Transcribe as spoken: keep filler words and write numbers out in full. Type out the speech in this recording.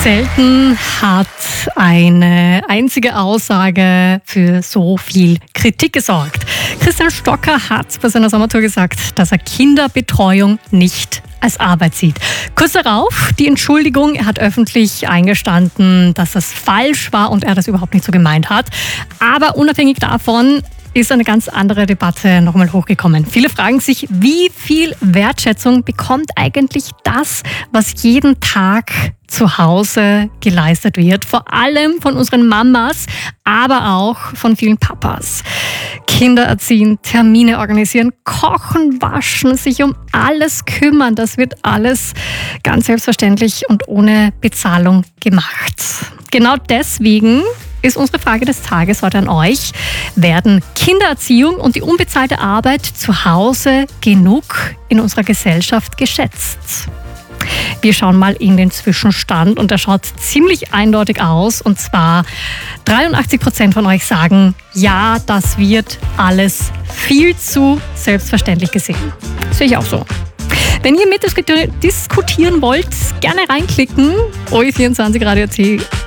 Selten hat eine einzige Aussage für so viel Kritik gesorgt. Christian Stocker hat bei seiner Sommertour gesagt, dass er Kinderbetreuung nicht als Arbeit sieht. Kurz darauf die Entschuldigung, er hat öffentlich eingestanden, dass das falsch war und er das überhaupt nicht so gemeint hat. Aber unabhängig davon ist eine ganz andere Debatte nochmal hochgekommen. Viele fragen sich, wie viel Wertschätzung bekommt eigentlich das, was jeden Tag zu Hause geleistet wird? Vor allem von unseren Mamas, aber auch von vielen Papas. Kinder erziehen, Termine organisieren, kochen, waschen, sich um alles kümmern. Das wird alles ganz selbstverständlich und ohne Bezahlung gemacht. Genau deswegen ist unsere Frage des Tages heute an euch. Werden Kindererziehung und die unbezahlte Arbeit zu Hause genug in unserer Gesellschaft geschätzt? Wir schauen mal in den Zwischenstand und der schaut ziemlich eindeutig aus. Und zwar dreiundachtzig Prozent von euch sagen, ja, das wird alles viel zu selbstverständlich gesehen. Das sehe ich auch so. Wenn ihr mitdiskutieren wollt, gerne reinklicken. O E vierundzwanzig Radio T